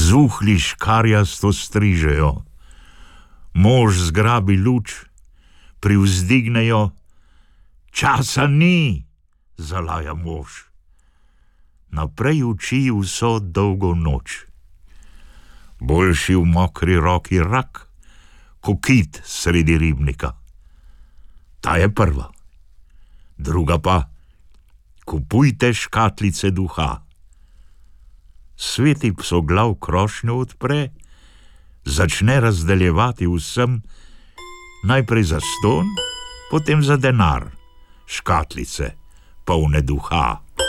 zuhli škarjasto strižejo. Mož zgrabi luč, privzdignejo. Časa ni, zalaja mož. Naprej uči vso dolgo noč. Boljši v mokri roki rak, ko kit sredi ribnika. Ta je prva. Druga pa: kupujte škatlice duha. Sveti psoglav krošnjo odpre, začne razdeljevati vsem, najprej zastonj, potem za denar, škatlice, polne duha.